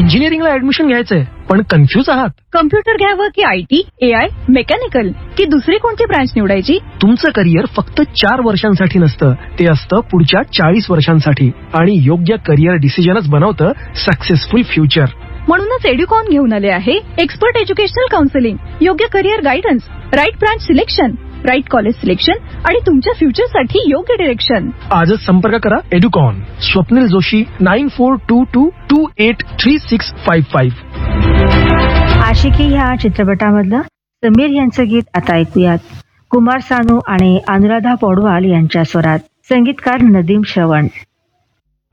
इंजिनिअरिंगला admission घ्यायचंय पण confuse आहात? कम्प्युटर घ्यावं की IT, AI, मेकॅनिकल की दुसरी कोणती ब्रांच निवडायची? तुमचं करिअर फक्त 4 वर्षांसाठी नसतं, ते असतं पुढच्या 40 वर्षांसाठी. आणि योग्य करिअर डिसिजनच बनवतं सक्सेसफुल फ्युचर. म्हणूनच एड्युकॉन घेऊन आले आहे एक्सपर्ट एज्युकेशनल काउन्सिलिंग, योग्य career guidance, right branch selection, right college selection आणि तुमच्या फ्युचरसाठी योग्य डिरेक्शन. आजच संपर्क करा एड्युकॉन. स्वप्नील जोशी 9422283655. आशिकी ह्या चित्रपटामधलं समीर यांचं गीत आता ऐकूयात. कुमार सानू आणि अनुराधा पौडवाल यांच्या स्वरात, संगीतकार नदीम श्रवण.